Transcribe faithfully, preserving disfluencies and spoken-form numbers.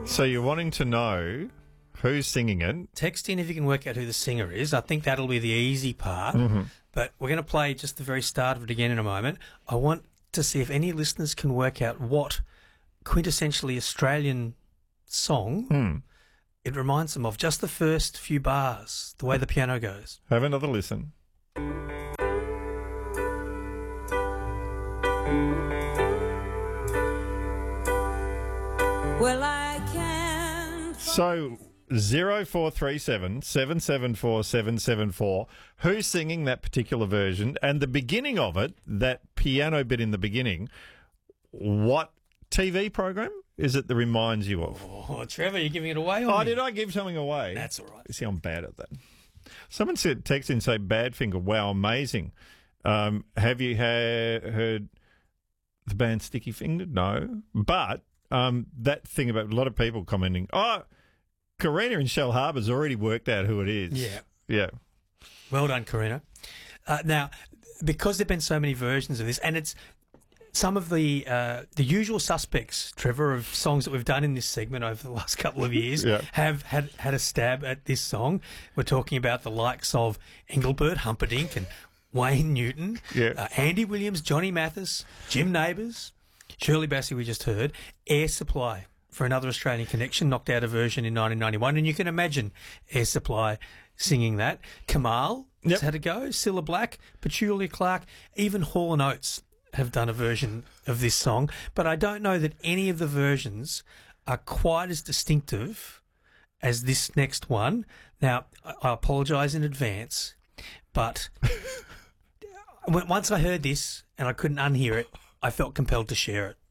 So you're wanting to know who's singing it? Text in if you can work out who the singer is. I think that'll be the easy part. Mm-hmm. But we're going to play just the very start of it again in a moment. I want to see if any listeners can work out what quintessentially Australian song Hmm. it reminds them of. Just the first few bars, the way the piano goes. Have another listen. Well, I can. So zero four three seven seven seven four seven seven four. Who's singing that particular version? And the beginning of it, that piano bit in the beginning, what T V program is it that reminds you of? Oh, Trevor, you're giving it away on Oh, me. did I give something away? That's all right. You see, I'm bad at that. Someone said, text in, say, Badfinger, wow, amazing. Um, have you ha- heard the band Sticky Fingered? No. But um, that thing about a lot of people commenting, oh, Karina in Shell Harbour's already worked out who it is. Yeah. Yeah. Well done, Karina. Uh, now, because there've been so many versions of this, and it's some of the uh, the usual suspects, Trevor, of songs that we've done in this segment over the last couple of years Yeah. have had, had a stab at this song. We're talking about the likes of Engelbert Humperdinck and Wayne Newton, Yeah. uh, Andy Williams, Johnny Mathis, Jim Neighbours, Shirley Bassey we just heard, Air Supply for Another Australian Connection, knocked out a version in nineteen ninety-one, and you can imagine Air Supply singing that. Kamal Yep. has had a go, Cilla Black, Petulia Clark, even Hall and Oates have done a version of this song, but I don't know that any of the versions are quite as distinctive as this next one. Now, I I apologise in advance, but when- once I heard this and I couldn't unhear it, I felt compelled to share it.